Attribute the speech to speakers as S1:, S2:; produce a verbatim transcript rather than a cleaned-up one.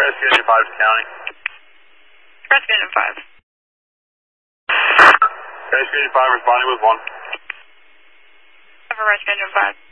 S1: Rescue Engine five to County.
S2: Rescue Engine five.
S1: Rescue Engine five responding with one.
S2: Have a Rescue Engine five.